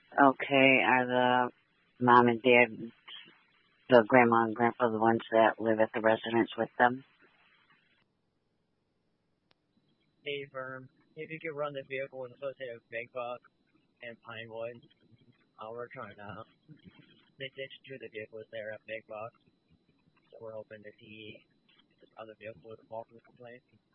Okay, are the mom and dad, the grandma and grandpa, the ones that live at the residence with them? Hey, firm. If you could run the vehicle with associated with Big Buck and Pinewood, we're trying to. They ditched two of the vehicles there at Big Buck, so we're hoping to see if this other vehicle would fall from the complaint.